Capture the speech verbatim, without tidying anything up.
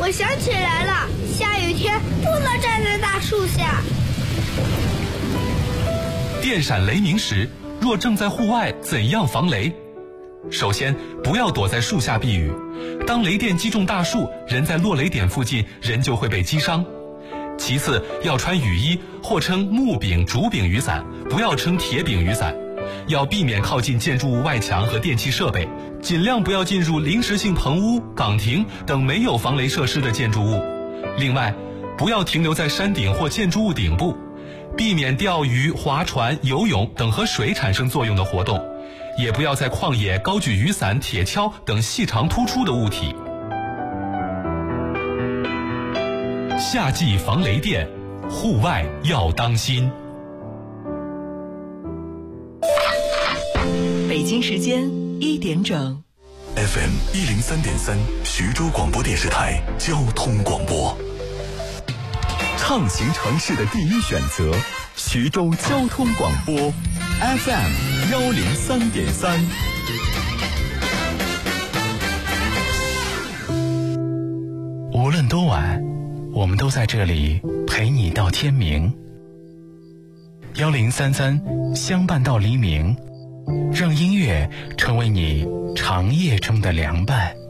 我想起来了，下雨天不能站在大树下。 电闪雷鸣时，若正在户外，怎样防雷？首先，不要躲在树下避雨。当雷电击中大树，人在落雷点附近，人就会被击伤。其次，要穿雨衣，或称木柄、竹柄雨伞，不要称铁柄雨伞。要避免靠近建筑物外墙和电气设备，尽量不要进入临时性棚屋、岗亭等没有防雷设施的建筑物。另外，不要停留在山顶或建筑物顶部，避免钓鱼、划船、游泳等和水产生作用的活动，也不要在旷野高举雨伞、铁锹等细长突出的物体。夏季防雷电，户外要当心。 北京时间一点整 ，F M 一零三点三，徐州广播电视台交通广播，畅行城市的第一选择，徐州交通广播 F M 幺零三点三。 无论多晚，我们都在这里陪你到天明。幺零三三相伴到黎明，让音乐成为你长夜中的凉伴。